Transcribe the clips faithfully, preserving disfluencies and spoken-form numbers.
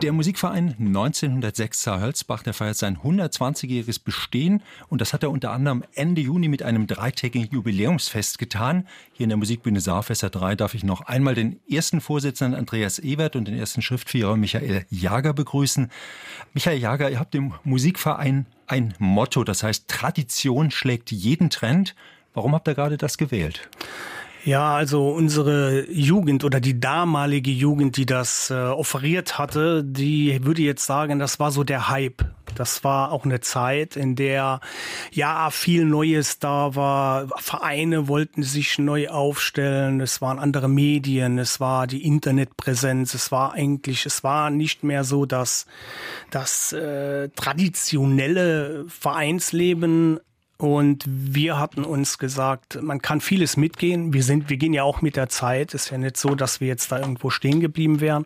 Der Musikverein neunzehnhundertsechs Zaar-Hölzbach, der feiert sein hundertzwanzigjähriges Bestehen und das hat er unter anderem Ende Juni mit einem dreitägigen Jubiläumsfest getan. Hier in der Musikbühne Saar auf S R drei darf ich noch einmal den ersten Vorsitzenden Andreas Ewert und den ersten Schriftführer Michael Jager begrüßen. Michael Jager, ihr habt im Musikverein ein Motto, das heißt Tradition schlägt jeden Trend. Warum habt ihr gerade das gewählt? Ja, also unsere Jugend oder die damalige Jugend, die das äh, offeriert hatte, die würde jetzt sagen, das war so der Hype. Das war auch eine Zeit, in der ja viel Neues da war. Vereine wollten sich neu aufstellen. Es waren andere Medien. Es war die Internetpräsenz. Es war eigentlich, es war nicht mehr so, dass das äh, traditionelle Vereinsleben. Und wir hatten uns gesagt, man kann vieles mitgehen. Wir sind, wir gehen ja auch mit der Zeit. Ist ja nicht so, dass wir jetzt da irgendwo stehen geblieben wären.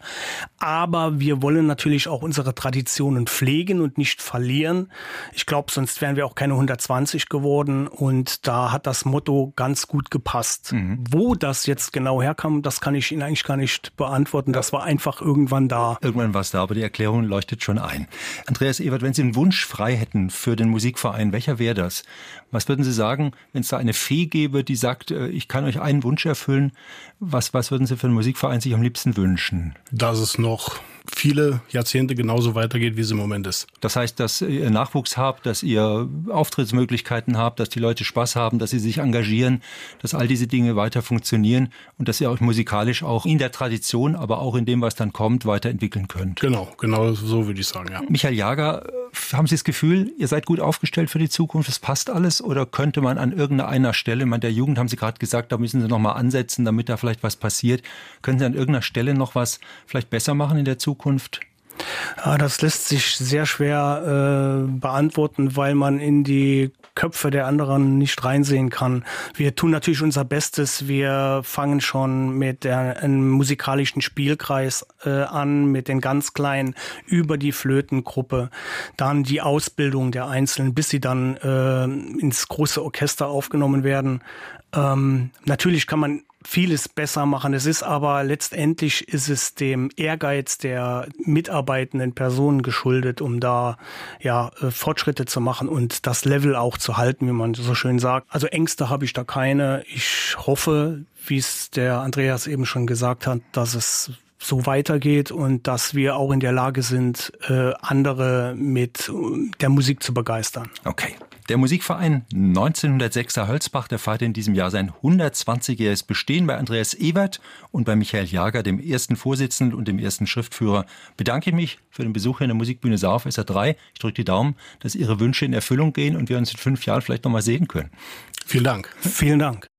Aber wir wollen natürlich auch unsere Traditionen pflegen und nicht verlieren. Ich glaube, sonst wären wir auch keine hundertzwanzig geworden. Und da hat das Motto ganz gut gepasst. Mhm. Wo das jetzt genau herkam, das kann ich Ihnen eigentlich gar nicht beantworten. Das war einfach irgendwann da. Irgendwann war es da, aber die Erklärung leuchtet schon ein. Andreas Ewert, wenn Sie einen Wunsch frei hätten für den Musikverein, welcher wäre das? Was würden Sie sagen, wenn es da eine Fee gäbe, die sagt, ich kann euch einen Wunsch erfüllen? Was, was würden Sie für einen Musikverein sich am liebsten wünschen? Dass es noch viele Jahrzehnte genauso weitergeht, wie es im Moment ist. Das heißt, dass ihr Nachwuchs habt, dass ihr Auftrittsmöglichkeiten habt, dass die Leute Spaß haben, dass sie sich engagieren, dass all diese Dinge weiter funktionieren und dass ihr euch musikalisch auch in der Tradition, aber auch in dem, was dann kommt, weiterentwickeln könnt. Genau, genau so würde ich sagen, ja. Michael Jager, haben Sie das Gefühl, ihr seid gut aufgestellt für die Zukunft, es passt alles oder könnte man an irgendeiner Stelle, ich meine, der Jugend haben Sie gerade gesagt, da müssen Sie noch mal ansetzen, damit da vielleicht was passiert. Können Sie an irgendeiner Stelle noch was vielleicht besser machen in der Zukunft? Zukunft? Ja, das lässt sich sehr schwer äh, beantworten, weil man in die Köpfe der anderen nicht reinsehen kann. Wir tun natürlich unser Bestes. Wir fangen schon mit der, einem musikalischen Spielkreis äh, an, mit den ganz Kleinen über die Flötengruppe, dann die Ausbildung der Einzelnen, bis sie dann äh, ins große Orchester aufgenommen werden. Ähm, natürlich kann man vieles besser machen. Es ist aber letztendlich ist es dem Ehrgeiz der mitarbeitenden Personen geschuldet, um da ja Fortschritte zu machen und das Level auch zu halten, wie man so schön sagt. Also Ängste habe ich da keine. Ich hoffe, wie es der Andreas eben schon gesagt hat, dass es so weitergeht und dass wir auch in der Lage sind, andere mit der Musik zu begeistern. Okay. Der Musikverein neunzehnhundertsechs Zaar-Hölzbach, der feiert in diesem Jahr sein hundertzwanzigjähriges Bestehen. Bei Andreas Ewert und bei Michael Jager, dem ersten Vorsitzenden und dem ersten Schriftführer, bedanke ich mich für den Besuch hier in der Musikbühne Saar auf S R drei. Ich drücke die Daumen, dass Ihre Wünsche in Erfüllung gehen und wir uns in fünf Jahren vielleicht noch mal sehen können. Vielen Dank. Vielen Dank.